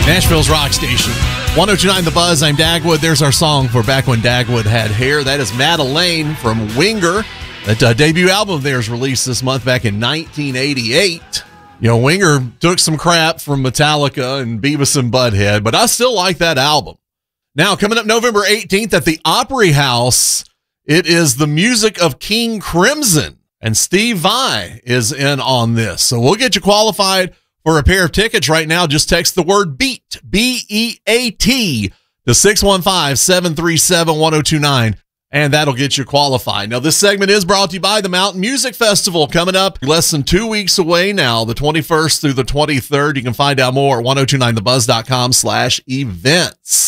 Nashville's rock station. 1029 The Buzz. I'm Dagwood. There's our song for Back When Dagwood Had Hair. That is Madeleine from Winger. That debut album of theirs released this month back in 1988. You know, Winger took some crap from Metallica and Beavis and Butthead, but I still like that album. Now, coming up November 18th at the Opry House, it is the music of King Crimson, and Steve Vai is in on this. So we'll get you qualified for a pair of tickets right now. Just text the word BEAT, B-E-A-T, to 615-737-1029, and that'll get you qualified. Now, this segment is brought to you by the Mountain Music Festival, coming up less than 2 weeks away now, the 21st through the 23rd. You can find out more at 1029thebuzz.com/events.